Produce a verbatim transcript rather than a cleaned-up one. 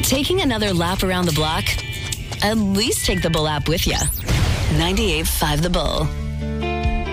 Taking another lap around the block? At least take the Bull app with you. ninety-eight point five The Bull.